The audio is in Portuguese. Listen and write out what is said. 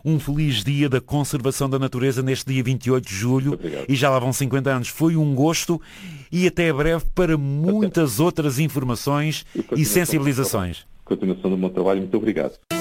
um feliz dia da conservação da natureza neste dia 28 de julho. E já lá vão 50 anos. Foi um gosto e até breve para muitas outras informações e sensibilizações. Continuação do meu trabalho. Muito obrigado.